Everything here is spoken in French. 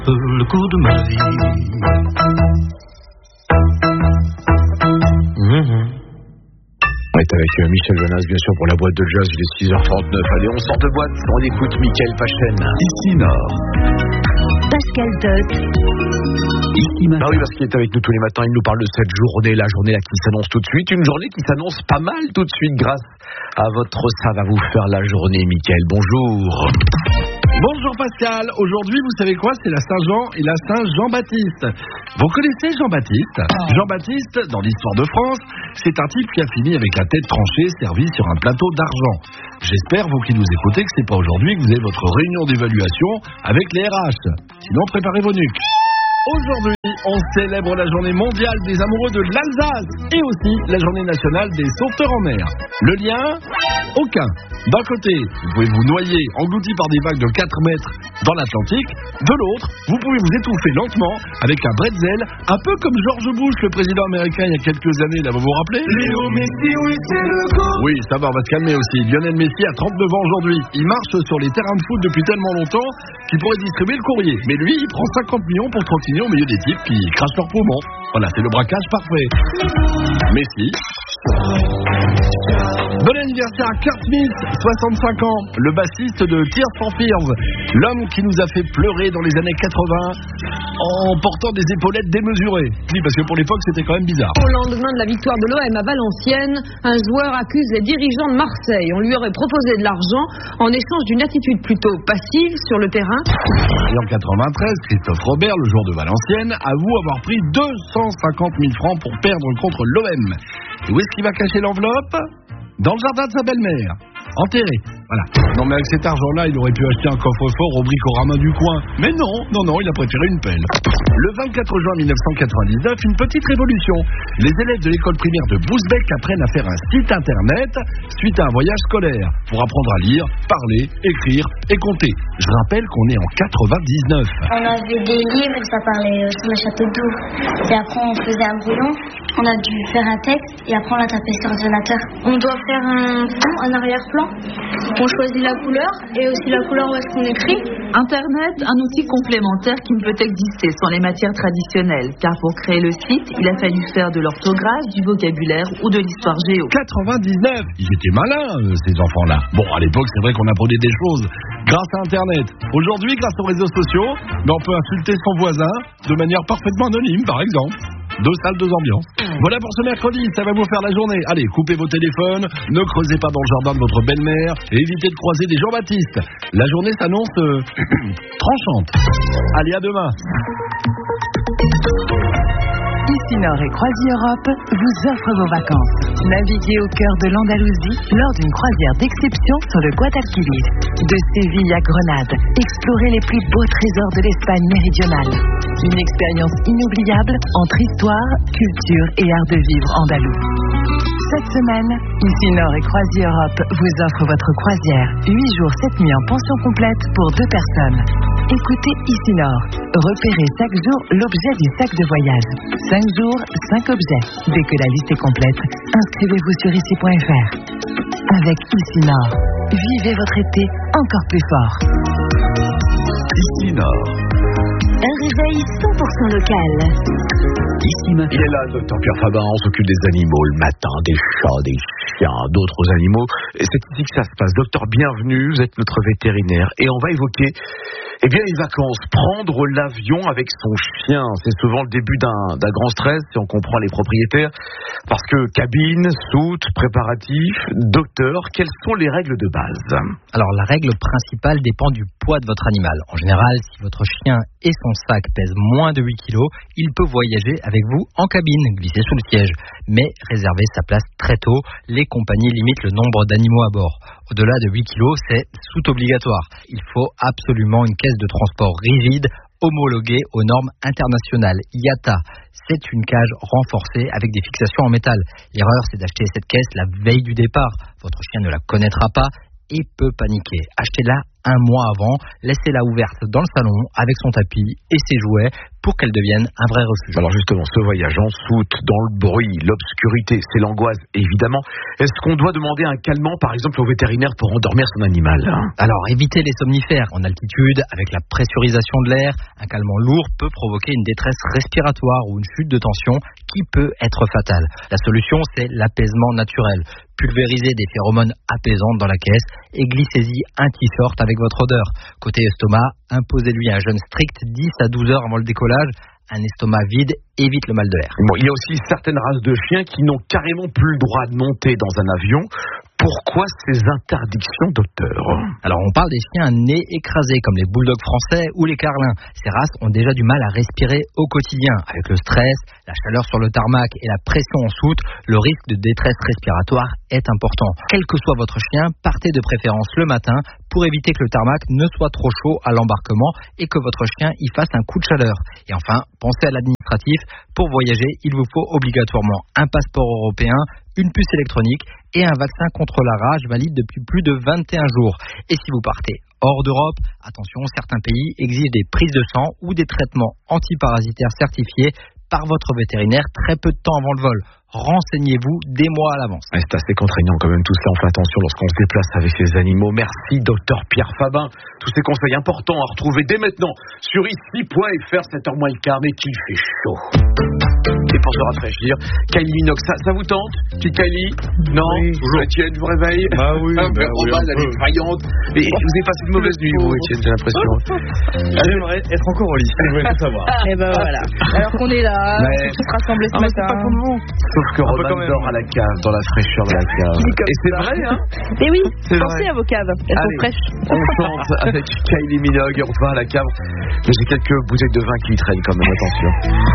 Le coup de ma vie. On est avec Michel Jonas, bien sûr, pour la boîte de jazz. Il est 6h39. Allez, on sort de boîte. On écoute Mickaël Pachen. Ici Nord. Pascal Tot. Ici Matin. Ah oui, parce qu'il est avec nous tous les matins. Il nous parle de cette journée, la journée là qui s'annonce tout de suite. Une journée qui s'annonce pas mal tout de suite grâce à votre Ça va vous faire la journée, Mickaël. Bonjour. Bonjour Pascal, aujourd'hui vous savez quoi, c'est la Saint-Jean et la Saint-Jean-Baptiste. Vous connaissez Jean-Baptiste ? Jean-Baptiste, dans l'histoire de France, c'est un type qui a fini avec la tête tranchée servie sur un plateau d'argent. J'espère, vous qui nous écoutez, que c'est pas aujourd'hui que vous avez votre réunion d'évaluation avec les RH. Sinon, préparez vos nuques. Aujourd'hui, on célèbre la journée mondiale des amoureux de l'Alsace et aussi la journée nationale des sauveteurs en mer. Le lien ? Aucun. D'un côté, vous pouvez vous noyer englouti par des vagues de 4 mètres dans l'Atlantique. De l'autre, vous pouvez vous étouffer lentement avec un bretzel, un peu comme George Bush, le président américain, il y a quelques années, là, vous vous rappelez ? Léo Messi, oui, c'est le coup. Oui, ça va, on va se calmer aussi. Lionel Messi a 39 ans aujourd'hui. Il marche sur les terrains de foot depuis tellement longtemps qu'il pourrait distribuer le courrier. Mais lui, il prend 50 millions pour trottiner au milieu des types qui crachent leurs poumons. Voilà, c'est le braquage parfait. Messi. Bon anniversaire à Kurt Smith, 65 ans, le bassiste de Tears for Fears, l'homme qui nous a fait pleurer dans les années 80 en portant des épaulettes démesurées. Oui, parce que pour l'époque, c'était quand même bizarre. Au lendemain de la victoire de l'OM à Valenciennes, un joueur accuse les dirigeants de Marseille. On lui aurait proposé de l'argent en échange d'une attitude plutôt passive sur le terrain. Et en 93, Christophe Robert, le joueur de Valenciennes, avoue avoir pris 250 000 francs pour perdre contre l'OM. Et où est-ce qu'il va cacher l'enveloppe ? Dans le jardin de sa belle-mère. Enterré. Voilà. Non, mais avec cet argent-là, il aurait pu acheter un coffre-fort au Bricorama du coin. Mais non, il a préféré une pelle. Le 24 juin 1999, une petite révolution. Les élèves de l'école primaire de Bousbecq apprennent à faire un site internet suite à un voyage scolaire pour apprendre à lire, parler, écrire et compter. Je rappelle qu'on est en 99. On avait des livres, ça parlait sur le château d'eau. Et après, on faisait un brouillon. On a dû faire un texte et après, on l'a tapé sur l'ordinateur. On doit faire un fond, un arrière-plan. On choisit la couleur et aussi la couleur où est-ce qu'on écrit. Internet, un outil complémentaire qui ne peut exister sans les matières traditionnelles. Car pour créer le site, il a fallu faire de l'orthographe, du vocabulaire ou de l'histoire géo. 99, ils étaient malins, ces enfants-là. Bon, à l'époque, c'est vrai qu'on apprenait des choses grâce à Internet. Aujourd'hui, grâce aux réseaux sociaux, on peut insulter son voisin de manière parfaitement anonyme, par exemple. 2 salles, 2 ambiances. Voilà pour ce mercredi, ça va vous faire la journée. Allez, coupez vos téléphones, ne creusez pas dans le jardin de votre belle-mère et évitez de croiser des Jean-Baptiste. La journée s'annonce tranchante. Allez, à demain. Ici Nord et CroisiEurope vous offre vos vacances. Naviguez au cœur de l'Andalousie lors d'une croisière d'exception sur le Guadalquivir. De Séville à Grenade, explorez les plus beaux trésors de l'Espagne méridionale. Une expérience inoubliable entre histoire, culture et art de vivre andalou. Cette semaine, Ici Nord et CroisiEurope vous offre votre croisière. 8 jours, 7 nuits en pension complète pour 2 personnes. Écoutez Ici Nord. Repérez chaque jour l'objet du sac de voyage. 5 jours, 5 objets. Dès que la liste est complète, inscrivez-vous sur ici.fr. Avec Ici Nord, vivez votre été encore plus fort. Ici Nord. Un réveil 100% local. Ici Matin. Il est là, le docteur Pierre Faber, on s'occupe des animaux le matin, des chats, des chiens, d'autres animaux. Et c'est ici que ça se passe. Docteur, bienvenue, vous êtes notre vétérinaire. Et on va évoquer, les vacances. Prendre l'avion avec son chien, c'est souvent le début d'un grand stress, si on comprend les propriétaires. Parce que cabine, soute, préparatif, docteur, quelles sont les règles de base ? Alors, la règle principale dépend du poids de votre animal. En général, si votre chien et son sac pèsent moins de 8 kg, il peut voyager avec vous en cabine, glisser sous le siège. Mais réservez sa place très tôt. Les compagnies limitent le nombre d'animaux à bord. Au-delà de 8 kg, c'est soute obligatoire. Il faut absolument une caisse de transport rigide, homologuée aux normes internationales. IATA, c'est une cage renforcée avec des fixations en métal. L'erreur, c'est d'acheter cette caisse la veille du départ. Votre chien ne la connaîtra pas et peut paniquer. Achetez-la un mois avant, laissez-la ouverte dans le salon avec son tapis et ses jouets pour qu'elle devienne un vrai refuge. Alors justement, ce voyage en soute, dans le bruit, l'obscurité, c'est l'angoisse évidemment. Est-ce qu'on doit demander un calmant par exemple au vétérinaire pour endormir son animal? Alors évitez les somnifères en altitude avec la pressurisation de l'air. Un calmant lourd peut provoquer une détresse respiratoire ou une chute de tension qui peut être fatale. La solution, c'est l'apaisement naturel. Pulvérisez des phéromones apaisantes dans la caisse et glissez-y un t-shirt avec votre odeur. Côté estomac, imposez-lui un jeûne strict 10 à 12 heures avant le décollage. Un estomac vide évite le mal de l'air. Bon, il y a aussi certaines races de chiens qui n'ont carrément plus le droit de monter dans un avion. Pourquoi ces interdictions, docteur? Alors on parle des chiens à nez écrasé comme les bulldogs français ou les carlins. Ces races ont déjà du mal à respirer au quotidien. Avec le stress, la chaleur sur le tarmac et la pression en soute, le risque de détresse respiratoire est important. Quel que soit votre chien, partez de préférence le matin pour éviter que le tarmac ne soit trop chaud à l'embarquement et que votre chien y fasse un coup de chaleur. Et enfin, pensez à l'administratif. Pour voyager, il vous faut obligatoirement un passeport européen, une puce électronique et un vaccin contre la rage valide depuis plus de 21 jours. Et si vous partez hors d'Europe, attention, certains pays exigent des prises de sang ou des traitements antiparasitaires certifiés par votre vétérinaire très peu de temps avant le vol. Renseignez-vous des mois à l'avance. C'est assez contraignant quand même tout ça, on fait attention lorsqu'on se déplace avec les animaux. Merci docteur Pierre Fabin, tous ces conseils importants à retrouver dès maintenant sur ici.fr, 7h moins le quart, mais qu'il fait chaud. Et pour se rafraîchir, Kylie Minogue, ça vous tente? Petite Kylie? Non? Oui, toujours. Etienne, vous réveille? Ah oui, Robin, elle est faillante. Et vous avez passé une mauvaise nuit, vous, Etienne, j'ai l'impression. J'aimerais être encore au lit, je voulais tout savoir. Et ben voilà. Alors qu'on est là, on peut se rassembler ce matin. C'est pas pour vous. Sauf que Robin dort à la cave, dans la fraîcheur de la cave. Et c'est vrai, hein? Et oui, C'est pensez à vos caves, elles sont fraîches. On chante avec Kylie Minogue, on va à la cave. Mais j'ai quelques bouteilles de vin qui y traînent quand même, attention.